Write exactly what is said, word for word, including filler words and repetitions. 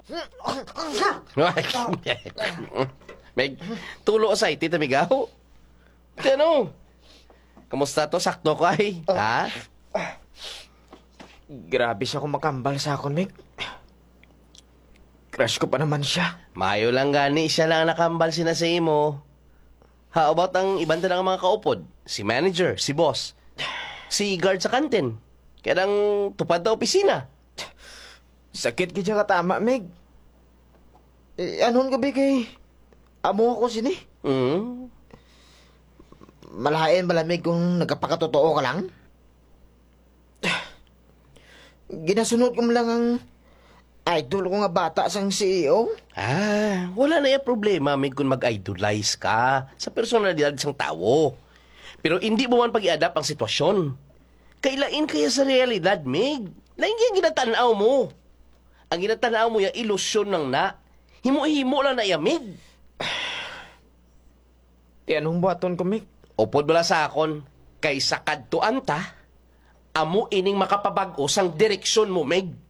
Meg, tulo sa iti, tamigaw. Ano? Kamusta to? Sakto ka eh. Ha? Grabe siya kung makambal sa akon, Meg. Crush ko pa naman siya. Mayo lang gani, siya lang nakambal sina sa imo. How about ang ibang ng mga kaupod? Si manager, si boss, si guard sa kantin. Kaya lang tupad na opisina. Sakit ka ka tama, Meg. Eh, anon gabi kay... Amo ako sini. Hmm? Malahain malamig kung nagkapakatotoo ka lang. Ginasunod ko mo lang ang idol ko nga bata sang C E O. Ah, wala na yung problema, Mig, kung mag-idolize ka sa personalidad ng tao. Pero hindi mo man pag-i-adapt ang sitwasyon. Kailain kaya sa realidad, Mig. Lain yung ginatanaw mo. Ang ginatanaw mo yung ilusyon ng na. Himo-himo lang na yung Mig. Ti anong buhaton ko, Meg? Upod wala sa akon, kaysa kadtuan ta, amo ining makapabag-o sang direksyon mo, Meg.